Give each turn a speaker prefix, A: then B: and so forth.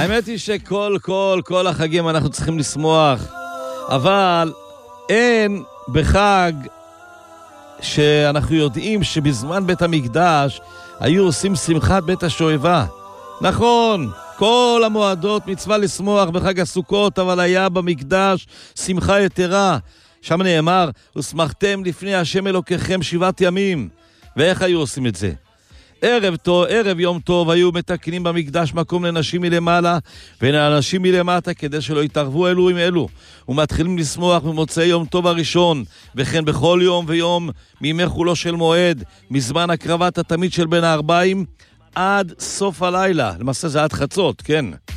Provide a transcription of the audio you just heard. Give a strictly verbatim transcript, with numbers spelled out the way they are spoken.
A: האמת היא שכל, כל, כל החגים אנחנו צריכים לשמוח, אבל אין בחג שאנחנו יודעים שבזמן בית המקדש היו עושים שמחת בית השואבה. נכון, כל המועדות מצווה לשמוח בחג הסוכות, אבל היה במקדש שמחה יתרה. שם נאמר, ושמחתם לפני השם אלוקיכם שבעת ימים. ואיך היו עושים את זה? ערב טוב, ערב יום טוב היו מתקנים במקדש מקום לנשים מלמעלה ולאנשים מלמטה, כדי שלא יתערבו אלו עם אלו, ומתחילים לשמוח במוצאי יום טוב הראשון, וכן בכל יום ויום מימי חולו של מועד, מזמן הקרבת התמיד של בין הארבעים עד סוף הלילה. למעשה זה עד חצות, כן.